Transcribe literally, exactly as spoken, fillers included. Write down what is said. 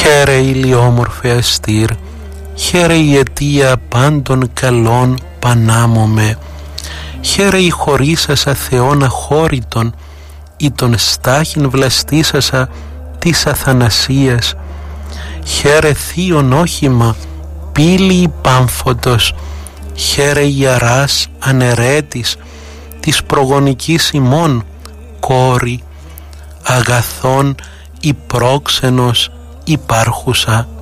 Χαίρε ηλιόμορφε αστήρ, χαίρε η αιτία πάντων καλών πανάμωμε, χαίρε η χωρίσασα Θεόν αχώρητον, ή τον στάχην βλαστήσασα της αθανασίας, χαίρε θείον όχημα πύλη πάμφωτος, χαίρε ιεράς αναιρέτης της προγονικής ημών κόρη, αγαθών η πρόξενος υπάρχουσα